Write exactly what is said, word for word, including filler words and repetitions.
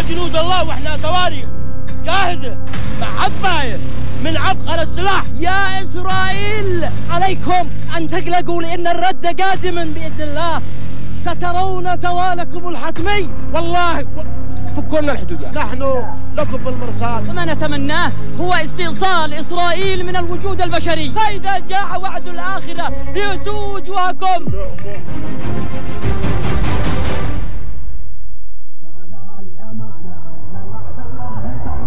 جنود الله واحنا صواريخ جاهزة مع عباية من عبقر السلاح. يا إسرائيل عليكم أن تقلقوا لأن الرد قادم بإذن الله. سترون زوالكم الحتمي. والله فكوا لنا الحدود يعني. نحن لكم بالمرصاد. وما نتمناه هو استئصال إسرائيل من الوجود البشري. فإذا جاء وعد الآخرة ليسوء وجوهكم.